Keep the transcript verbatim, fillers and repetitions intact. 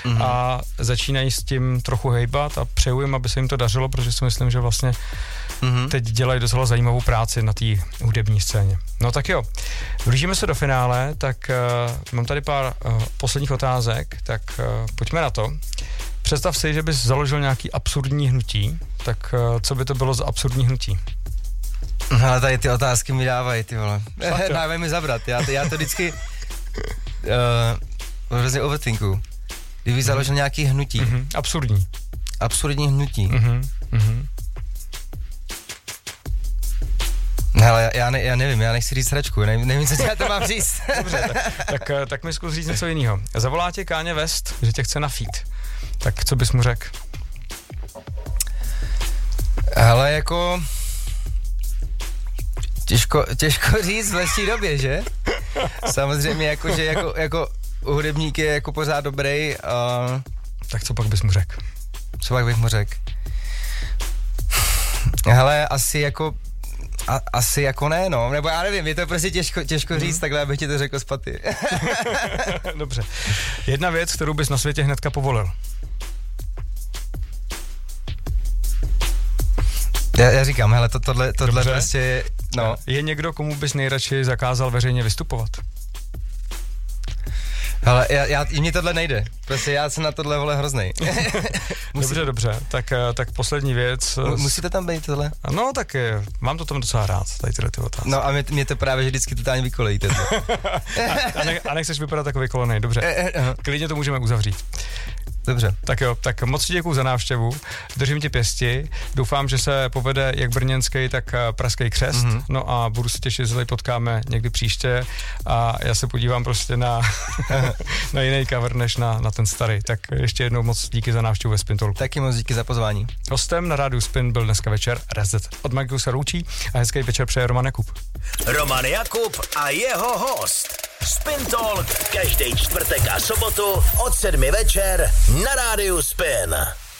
mm-hmm. a začínají s tím trochu hejbat a přeju jim, aby se jim to dařilo, protože si myslím, že vlastně mm-hmm. teď dělají docela zajímavou práci na té hudební scéně. No tak jo, blížíme se do finále, tak uh, mám tady pár uh, posledních otázek, tak uh, pojďme na to. Představ si, že bys založil nějaký absurdní hnutí, tak uh, co by to bylo za absurdní hnutí? Ale tady ty otázky mi dávají, ty vole. Dávají mi zabrat, já, já to vždycky uh, hrozně overthinku. Kdyby založil mm-hmm. nějaký hnutí. Mm-hmm. Absurdní. Absurdní hnutí. Mm-hmm. Mm-hmm. Hele, já, ne, já nevím, já nechci říct hračku, nevím, nevím co já to mám říct. Dobře, tak, tak, tak mi zkus říct něco jiného. Zavolá tě Kanye West, že tě chce na feat. Tak co bys mu řekl? Hele, jako... Těžko, těžko říct v dnešní době, že? Samozřejmě jako, že jako, jako hudebník je jako pořád dobrý. Uh, tak co pak bys mu řekl? Co pak bych mu řekl? Hele, asi jako a, asi jako ne, no. Nebo já nevím, je to prostě těžko, těžko říct, mm. takhle abych ti to řekl z paty. Dobře. Jedna věc, kterou bys na světě hnedka povolil. Já, já říkám, hele, to, tohle, tohle prostě, no. Je někdo, komu bys nejradši zakázal veřejně vystupovat? Hele, já, já, mně tohle nejde, prostě já jsem na tohle, vole, hroznej. Musí... Dobře, dobře, tak, tak poslední věc. Musíte tam být tohle? No, tak je, mám to tam docela rád, tady tyhle ty otázky. No a mě, mě to právě, že vždycky totálně vykolejíte. a, a, ne, a nechceš vypadat takový vykolenej, dobře. Klidně to můžeme uzavřít. Dobře. Tak jo, tak moc ti děkuju za návštěvu, držím ti pěsti, doufám, že se povede jak brněnský, tak pražský křest, mm-hmm. no a budu se těšit, že tady potkáme někdy příště a já se podívám prostě na, na jiný cover, než na, na ten starý. Tak ještě jednou moc díky za návštěvu ve Spin Talku. Taky moc díky za pozvání. Hostem na rádiu Spin byl dneska večer Reset. Od Michaelu se loučí a hezký večer přeje Roman Jakub. Roman Jakub a jeho host. Spin Talk každý čtvrtek a sobotu od sedmi večer na rádiu Spin.